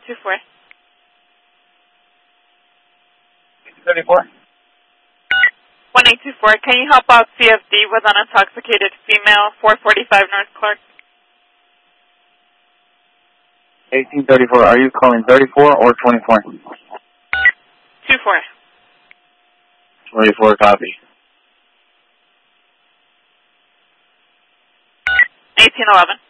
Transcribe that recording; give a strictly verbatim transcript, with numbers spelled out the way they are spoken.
two four. thirty-four. one eight two four. Can you help out C F D with an intoxicated female, four forty-five North Clark? eighteen thirty-four. Are you calling thirty-four or twenty-four? two four. twenty-four, copy. eighteen eleven.